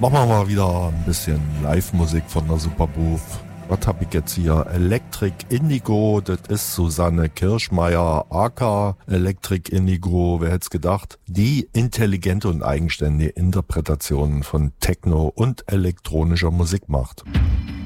Machen wir mal wieder ein bisschen Live-Musik von der Superbooth. Was hab ich jetzt hier? Electric Indigo, das ist Susanne Kirschmeier, aka Electric Indigo, wer hätte es gedacht? Die intelligente und eigenständige Interpretationen von Techno und elektronischer Musik macht.